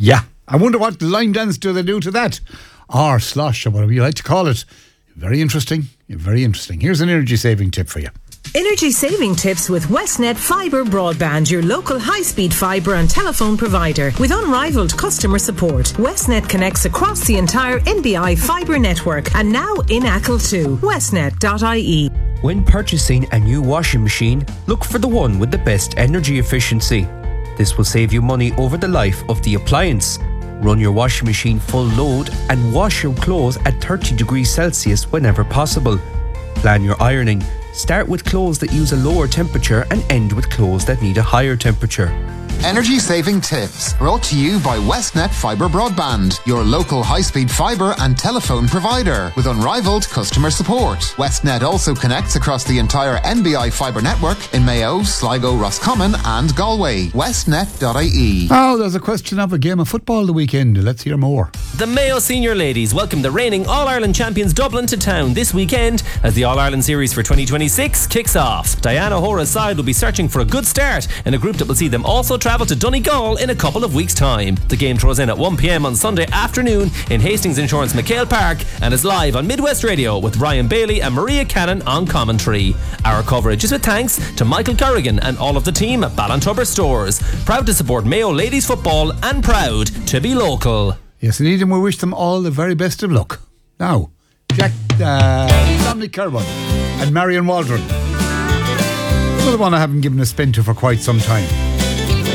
Yeah, I wonder what line dance do they do to that? Or slosh, or whatever you like to call it. Very interesting, very interesting. Here's an energy saving tip for you. Energy saving tips with Westnet Fibre Broadband, your local high-speed fibre and telephone provider. With unrivaled customer support, Westnet connects across the entire NBI fibre network and now in Achill too. Westnet.ie. When purchasing a new washing machine, look for the one with the best energy efficiency. This will save you money over the life of the appliance. Run your washing machine full load and wash your clothes at 30 degrees Celsius whenever possible. Plan your ironing. Start with clothes that use a lower temperature and end with clothes that need a higher temperature. Energy saving tips brought to you by Westnet Fibre Broadband, your local high-speed fibre and telephone provider with unrivaled customer support. Westnet also connects across the entire NBI fibre network in Mayo, Sligo, Roscommon and Galway. Westnet.ie. Oh, there's a question of a game of football the weekend. Let's hear more. The Mayo Senior Ladies welcome the reigning All-Ireland champions Dublin to town this weekend as the All-Ireland Series for 2026 kicks off. Diana Hora's side will be searching for a good start in a group that will see them also travel to Donegal in a couple of weeks' time. The game throws in at 1 p.m. on Sunday afternoon in Hastings Insurance McHale Park and is live on Midwest Radio with Ryan Bailey and Maria Cannon on commentary. Our coverage is with thanks to Michael Corrigan and all of the team at Ballantubber Stores. Proud to support Mayo Ladies Football and proud to be local. Yes, indeed, and we wish them all the very best of luck. Now, Jack Dominic Kerwin and Marion Waldron. Another one I haven't given a spin to for quite some time.